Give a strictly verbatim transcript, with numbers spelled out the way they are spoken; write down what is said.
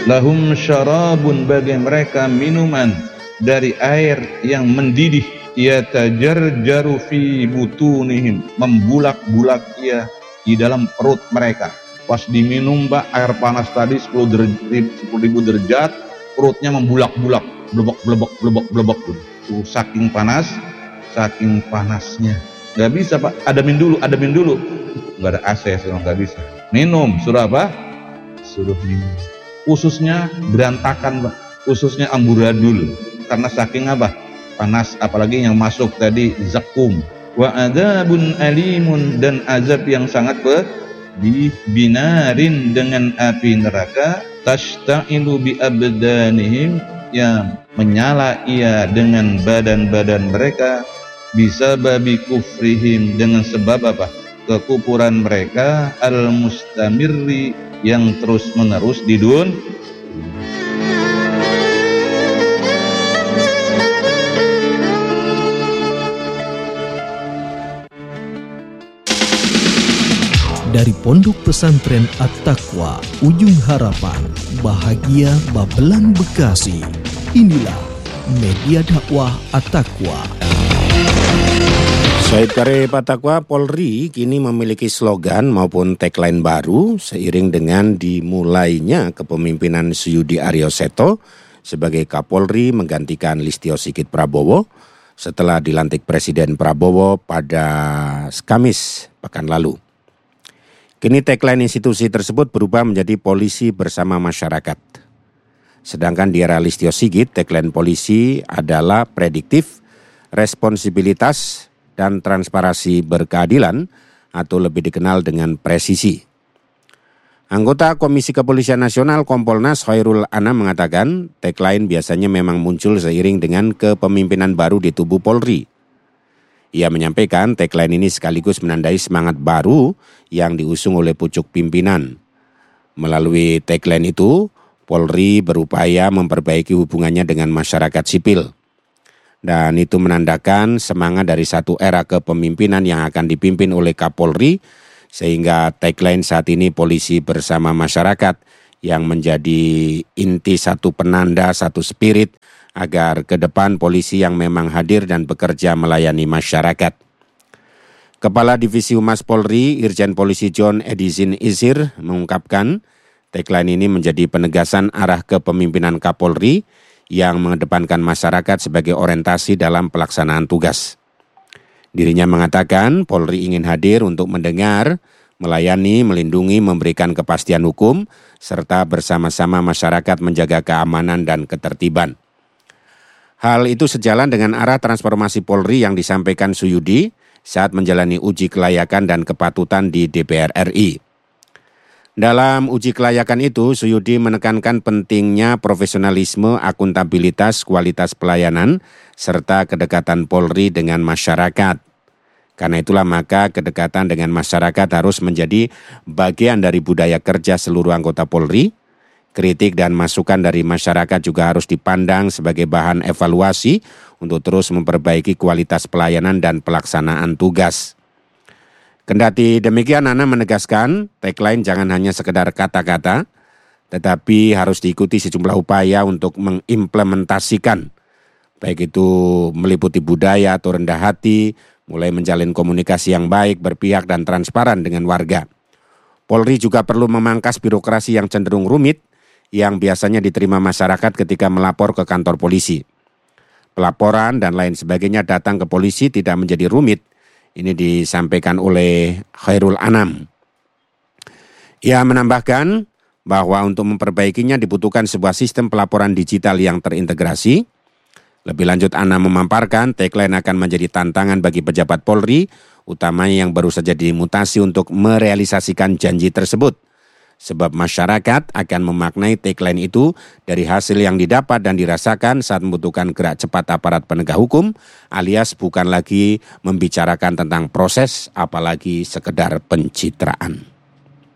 Lahum syarabun, bagi mereka minuman dari air yang mendidih, yatajarjaru fi butunihim, membulak-bulak ia di dalam perut mereka. Pas diminum mbak air panas tadi sepuluh ribu derajat, perutnya membulak-bulak, blebok blebok blebok blebok tuh, saking panas, saking panasnya. Gak bisa pak, adamin dulu, adamin dulu. Gak ada A C, suruh gak bisa. Minum, suruh apa? Suruh minum. Ususnya berantakan pak, ususnya amburadul, karena saking apa? Panas, apalagi yang masuk tadi zakum. Wa adzabun alimun, dan azab yang sangat pedih, binarin, dengan api neraka, tashta'ilu bi abdanihim, yang menyala ia dengan badan-badan mereka, bisa babi kufrihim, dengan sebab apa? Kekufuran mereka, al mustamirri, yang terus menerus di dunia. Dari Pondok Pesantren At-Taqwa, Ujung Harapan, Bahagia Babelan, Bekasi. Inilah media dakwah At-Taqwa. Said Karib At-Taqwa, Polri kini memiliki slogan maupun tagline baru seiring dengan dimulainya kepemimpinan Suyudi Aryo Seto sebagai Kapolri menggantikan Listio Sigit Prabowo setelah dilantik Presiden Prabowo pada Kamis pekan lalu. Kini tagline institusi tersebut berubah menjadi polisi bersama masyarakat. Sedangkan di era Listio Sigit, tagline polisi adalah prediktif, responsibilitas, dan transparansi berkeadilan, atau lebih dikenal dengan presisi. Anggota Komisi Kepolisian Nasional Kompolnas Khairul Anam mengatakan tagline biasanya memang muncul seiring dengan kepemimpinan baru di tubuh Polri. Ia menyampaikan tagline ini sekaligus menandai semangat baru yang diusung oleh pucuk pimpinan. Melalui tagline itu, Polri berupaya memperbaiki hubungannya dengan masyarakat sipil. Dan itu menandakan semangat dari satu era kepemimpinan yang akan dipimpin oleh Kapolri, sehingga tagline saat ini polisi bersama masyarakat yang menjadi inti satu penanda, satu spirit, agar ke depan polisi yang memang hadir dan bekerja melayani masyarakat. Kepala Divisi Humas Polri, Irjen Polisi John Edizin Isir, mengungkapkan tagline ini menjadi penegasan arah kepemimpinan Kapolri yang mengedepankan masyarakat sebagai orientasi dalam pelaksanaan tugas. Dirinya mengatakan Polri ingin hadir untuk mendengar, melayani, melindungi, memberikan kepastian hukum, serta bersama-sama masyarakat menjaga keamanan dan ketertiban. Hal itu sejalan dengan arah transformasi Polri yang disampaikan Suyudi saat menjalani uji kelayakan dan kepatutan di D P R R I. Dalam uji kelayakan itu, Suyudi menekankan pentingnya profesionalisme, akuntabilitas, kualitas pelayanan, serta kedekatan Polri dengan masyarakat. Karena itulah maka kedekatan dengan masyarakat harus menjadi bagian dari budaya kerja seluruh anggota Polri. Kritik dan masukan dari masyarakat juga harus dipandang sebagai bahan evaluasi untuk terus memperbaiki kualitas pelayanan dan pelaksanaan tugas. Kendati demikian, Nana menegaskan tagline jangan hanya sekedar kata-kata, tetapi harus diikuti sejumlah upaya untuk mengimplementasikan, baik itu meliputi budaya atau rendah hati, mulai menjalin komunikasi yang baik, berpihak dan transparan dengan warga. Polri juga perlu memangkas birokrasi yang cenderung rumit, yang biasanya diterima masyarakat ketika melapor ke kantor polisi. Pelaporan dan lain sebagainya datang ke polisi tidak menjadi rumit. Ini disampaikan oleh Khairul Anam. Ia menambahkan bahwa untuk memperbaikinya dibutuhkan sebuah sistem pelaporan digital yang terintegrasi. Lebih lanjut, Anam memaparkan tagline akan menjadi tantangan bagi pejabat Polri, utamanya yang baru saja dimutasi untuk merealisasikan janji tersebut. Sebab masyarakat akan memaknai tagline itu dari hasil yang didapat dan dirasakan saat membutuhkan gerak cepat aparat penegak hukum, alias bukan lagi membicarakan tentang proses, apalagi sekedar pencitraan.